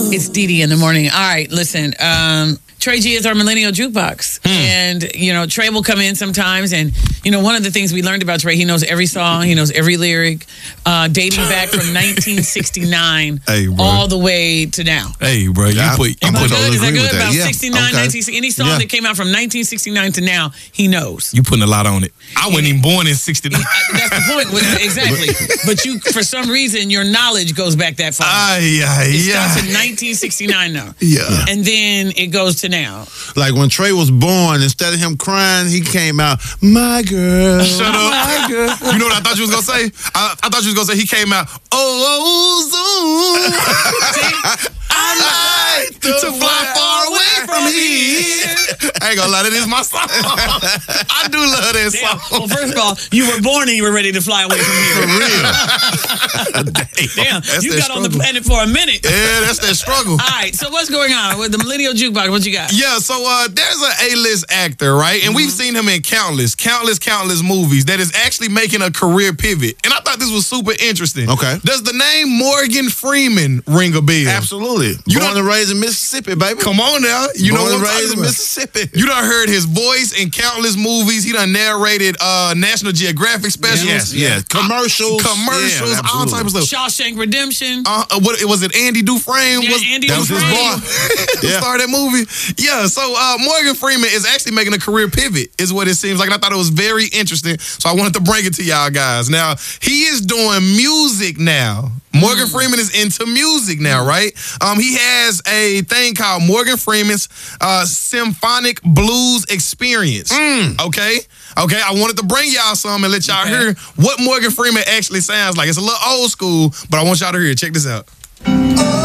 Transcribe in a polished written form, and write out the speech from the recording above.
It's Dee Dee in the morning. All right, listen. Trey G is our millennial jukebox. And, Trey will come in sometimes. And, one of the things we learned about Trey, he knows every song, he knows every lyric, dating back from 1969 all the way to now. Hey, bro, Is that good? About 69, 1960, any song that came out from 1969 to now, he knows. You putting a lot on it. I wasn't even born in 69. That's the point. Exactly. But for some reason, your knowledge goes back that far. It starts in 1969 now. Yeah. And then it goes to now. Like when Trey was born, instead of him crying, he came out, my girl. Shut up. My girl. You know what I thought you was going to say? I thought you was going to say he came out, Zoom. I like to fly far away from here. I ain't gonna lie, that is my song. I do love that song. Well, first of all, you were born and you were ready to fly away from here. For real. Damn, you got on the planet for a minute. Yeah, that's that struggle. All right, so what's going on with the millennial jukebox? What you got? Yeah, so there's an A-list actor, right? And we've seen him in countless movies that is actually making a career pivot. And I thought this was super interesting. Okay. Does the name Morgan Freeman ring a bell? Absolutely. Born and raised in Mississippi, baby. Come on now. You know what I'm raised in about. Mississippi. You done heard his voice in countless movies. He done narrated National Geographic specials. Yeah. Commercials. All type of stuff. Shawshank Redemption. What was it? Andy Dufresne? Yeah, Andy that was his boy. Started that movie. Yeah, so Morgan Freeman is actually making a career pivot, is what it seems like. And I thought it was very interesting. So I wanted to bring it to y'all guys. Now, he is doing music now. Morgan Freeman is into music now, right? He has a thing called Morgan Freeman's Symphonic Blues Experience. Okay, I wanted to bring y'all some and let y'all hear what Morgan Freeman actually sounds like. It's a little old school, but I want y'all to hear it. Check this out.